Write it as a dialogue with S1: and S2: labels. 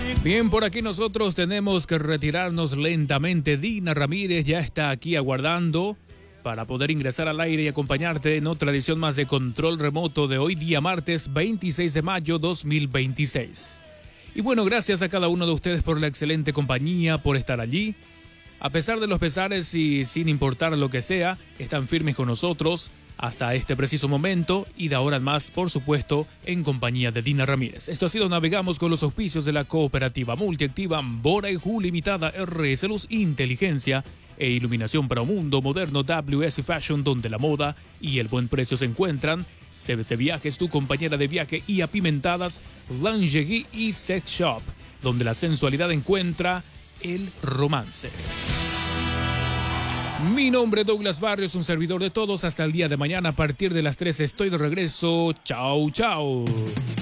S1: Bien, por aquí nosotros tenemos que retirarnos lentamente. Dina Ramírez ya está aquí aguardando para poder ingresar al aire y acompañarte en otra edición más de Control Remoto de hoy día martes 26 de mayo 2026. Y bueno, gracias a cada uno de ustedes por la excelente compañía, por estar allí. A pesar de los pesares y sin importar lo que sea, están firmes con nosotros hasta este preciso momento y de ahora en más, por supuesto, en compañía de Dina Ramírez. Esto ha sido Navegamos con los auspicios de la cooperativa multiactiva Bora y Ju Limitada, RS Luz, Inteligencia e Iluminación para un mundo moderno, WS Fashion, donde la moda y el buen precio se encuentran. CBC Viajes, tu compañera de viaje, y Apimentadas, Lingerie y Sex Shop, donde la sensualidad encuentra el romance. Mi nombre es Douglas Barrios, un servidor de todos. Hasta el día de mañana a partir de las 3 estoy de regreso. Chao, chao.